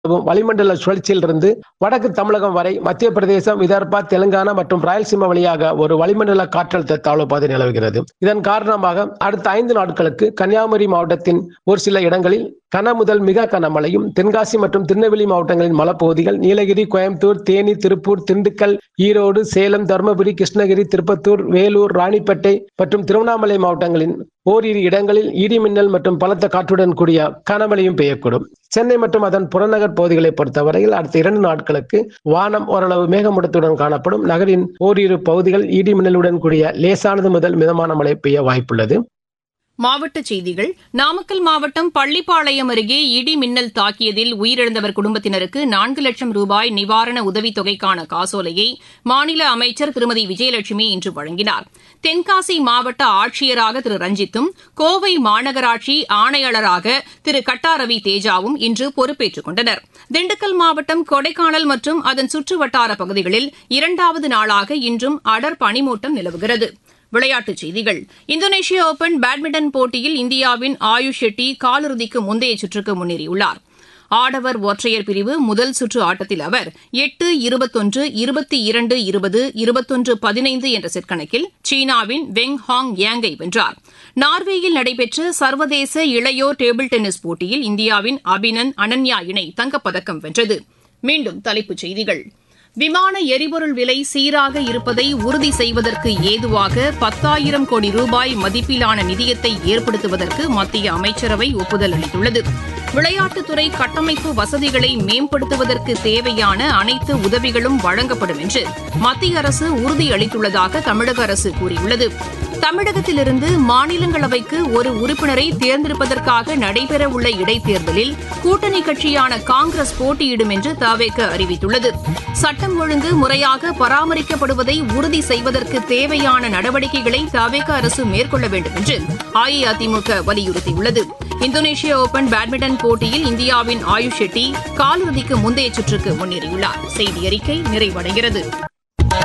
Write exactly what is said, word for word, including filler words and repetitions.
வளிமண்டல சுழற்சியிலிருந்து வடக்கு தமிழகம் வரை மத்திய பிரதேசம், விதர்பா, தெலுங்கானா மற்றும் ராயல்சீமா வழியாக ஒரு வளிமண்டல காற்றழுத்த தாழ்வு பாதை நிலவுகிறது. இதன் காரணமாக அடுத்த ஐந்து நாட்களுக்கு கன்னியாகுமரி மாவட்டத்தின் ஒரு சில இடங்களில் கன முதல் மிக கனமழையும், தென்காசி மற்றும் திருநெல்வேலி மாவட்டங்களின் மலைப்பகுதிகள், நீலகிரி, கோயம்புத்தூர், தேனி, திருப்பூர், திண்டுக்கல், ஈரோடு, சேலம், தருமபுரி, கிருஷ்ணகிரி, திருப்பத்தூர், வேலூர், ராணிப்பேட்டை மற்றும் திருவண்ணாமலை மாவட்டங்களின் ஓரிரு இடங்களில் இடி மின்னல் மற்றும் பலத்த காற்றுடன் கூடிய கனமழையும் பெய்யக்கூடும். சென்னை மற்றும் அதன் புறநகர் பகுதிகளை பொறுத்தவரையில் அடுத்த இரண்டு நாட்களுக்கு வானம் ஓரளவு மேகமூட்டத்துடன் காணப்படும். நகரின் ஓரிரு பகுதிகள் இடி மின்னலுடன் கூடிய லேசானது முதல் மிதமான மழை பெய்ய வாய்ப்புள்ளது. மாவட்டச் செய்திகள். நாமக்கல் மாவட்டம் பள்ளிப்பாளையம் அருகே இடி மின்னல் தாக்கியதில் உயிரிழந்தவர் குடும்பத்தினருக்கு நான்கு லட்சம் ரூபாய் நிவாரண உதவித் தொகைக்கான காசோலையை மாநில அமைச்சர் திருமதி விஜயலட்சுமி இன்று வழங்கினார். தென்காசி மாவட்ட ஆட்சியராக திரு ரஞ்சித்தும், கோவை மாநகராட்சி ஆணையாளராக திரு கட்டாரவி தேஜாவும் இன்று பொறுப்பேற்றுக் கொண்டனர். திண்டுக்கல் மாவட்டம் கொடைக்கானல் மற்றும் அதன் சுற்றுவட்டார பகுதிகளில் இரண்டாவது நாளாக இன்றும் அடர் பனிமூட்டம் நிலவுகிறது. விளையாட்டுச் செய்திகள். இந்தோனேஷிய ஓபன் பேட்மிண்டன் போட்டியில் இந்தியாவின் ஆயுஷ் ஷெட்டி காலிறுதிக்கு முந்தைய சுற்றுக்கு முன்னேறியுள்ளார். ஆடவர் ஒற்றையர் பிரிவு முதல் சுற்று ஆட்டத்தில் அவர் எட்டு இருபத்தொன்று, இருபத்தி இரண்டு இருபது, இருபத்தொன்று பதினைந்து என்ற செட் கணக்கில் சீனாவின் வெங் ஹாங் யாங்கை வென்றார். நார்வேயில் நடைபெற்ற சர்வதேச இளையோர் டேபிள் டென்னிஸ் போட்டியில் இந்தியாவின் அபினன் அனன்யா இணை தங்கப்பதக்கம் வென்றது. மீண்டும் தலைப்புச் செய்திகள். விமான எரிபொருள் விலை சீராக இருப்பதை உறுதி செய்வதற்கு ஏதுவாக பத்தாயிரம் கோடி ரூபாய் மதிப்பிலான நிதியத்தை ஏற்படுத்துவதற்கு மத்திய அமைச்சரவை ஒப்புதல் அளித்துள்ளது. விளையாட்டுத்துறை கட்டமைப்பு வசதிகளை மேம்படுத்துவதற்கு தேவையான அனைத்து உதவிகளும் வழங்கப்படும் என்று மத்திய அரசு உறுதியளித்துள்ளதாக தமிழக அரசு கூறியுள்ளது. தமிழகத்திலிருந்து மாநிலங்களவைக்கு ஒரு உறுப்பினரை தேர்ந்தெடுப்பதற்காக நடைபெறவுள்ள இடைத்தேர்தலில் கூட்டணி கட்சியான காங்கிரஸ் போட்டியிடும் என்று தவேக அறிவித்துள்ளது. சட்டம் ஒழுங்கு முறையாக பராமரிக்கப்படுவதை உறுதி செய்வதற்கு தேவையான நடவடிக்கைகளை தவேக அரசு மேற்கொள்ள வேண்டும் என்று அஇஅதிமுக வலியுறுத்தியுள்ளது. இந்தோனேஷிய ஓபன் பேட்மிண்டன் போட்டியில் இந்தியாவின் ஆயுஷ் ஷெட்டி காலிறுதிக்கு முந்தைய சுற்றுக்கு முன்னேறியுள்ளார். செய்தி அறிக்கை நிறைவடைகிறது.